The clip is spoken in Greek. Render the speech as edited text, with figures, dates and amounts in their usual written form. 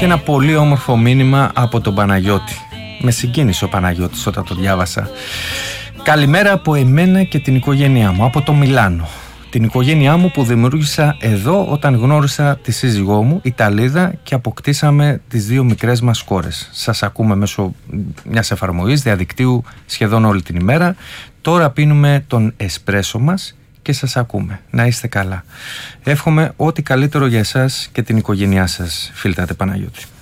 και ένα πολύ όμορφο μήνυμα από τον Παναγιώτη. Με συγκίνησε ο Παναγιώτης όταν το διάβασα. Καλημέρα από εμένα και την οικογένειά μου, από το Μιλάνο. Την οικογένειά μου που δημιούργησα εδώ όταν γνώρισα τη σύζυγό μου, Ιταλίδα, και αποκτήσαμε τις 2 μικρές μας κόρες. Σας ακούμε μέσω μιας εφαρμογής διαδικτύου σχεδόν όλη την ημέρα. Τώρα πίνουμε τον εσπρέσο μας και σας ακούμε. Να είστε καλά. Εύχομαι ό,τι καλύτερο για εσάς και την οικογένειά σας, Φίλτατε Παναγιώτη.